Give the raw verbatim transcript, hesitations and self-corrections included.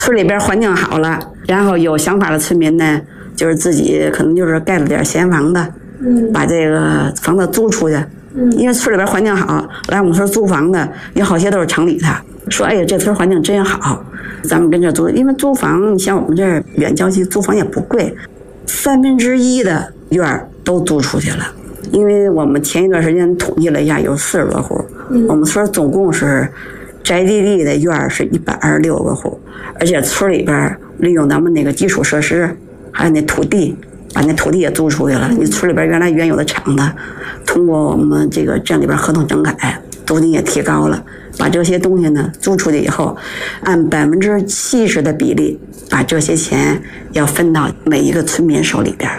村里边环境好了，然后有想法的村民呢，就是自己可能就是盖了点闲房子，嗯，把这个房子租出去。嗯，因为村里边环境好，来我们村租房的有好些都是城里的，说哎呀这村环境真好，咱们跟这租，因为租房像我们这儿远郊区租房也不贵，三分之一的院儿都租出去了。因为我们前一段时间统计了一下，有四十多户，嗯，我们村总共是宅地地的院儿是一百二十六个户，而且村里边利用咱们那个基础设施，还有那土地，把那土地也租出去了。你村里边原来原有的厂子，通过我们这个镇里边合同整改，租金也提高了，把这些东西呢租出去以后，按百分之七十的比例，把这些钱要分到每一个村民手里边。